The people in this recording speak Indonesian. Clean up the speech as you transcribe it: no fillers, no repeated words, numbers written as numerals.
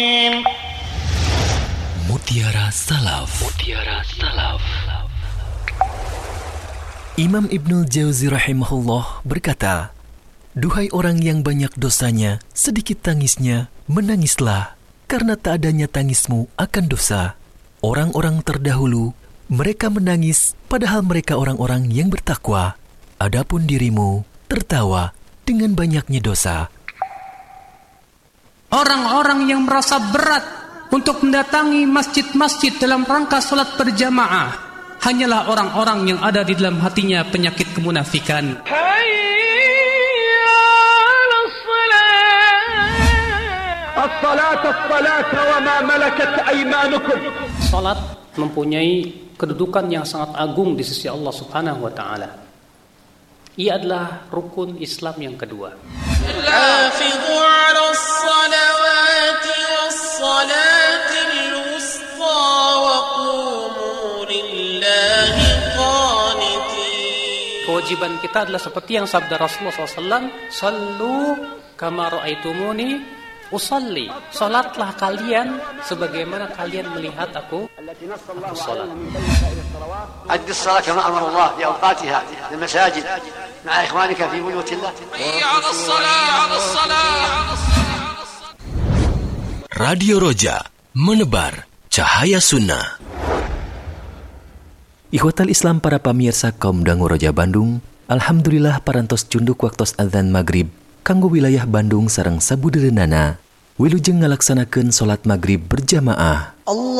Mutiara Salaf. Imam Ibnul Jauzi rahimahullah berkata, "Duhai orang yang banyak dosanya, sedikit tangisnya, menangislah, karena tak adanya tangismu akan dosa. Orang-orang terdahulu, mereka menangis, padahal mereka orang-orang yang bertakwa. Adapun dirimu, tertawa dengan banyaknya dosa." Orang-orang yang merasa berat untuk mendatangi masjid-masjid dalam rangka salat berjamaah hanyalah orang-orang yang ada di dalam hatinya penyakit kemunafikan. Salat mempunyai kedudukan yang sangat agung di sisi Allah Subhanahu wa taala. Ia adalah rukun Islam yang kedua. Hafizu 'alas salawati was salatil wusta wa qumu lillahi qanitin. Kewajiban kita adalah seperti yang sabda Rasulullah SAW, "Sallu kama ra'aitumuni usalli." Salatlah kalian sebagaimana kalian melihat aku salat. أد الصلاة كما أمر الله بأوقاتها في المساجد مع إخوانك في بيوت الله. على الصلاة. Radio Roja, menebar cahaya sunnah. Ikhwatal Islam para pamirsa kaum dangu Roja Bandung, alhamdulillah parantos cunduk waktos adzan maghrib kanggo wilayah Bandung sareng sabudereunana wilujeng ngalaksanakeun salat maghrib berjamaah.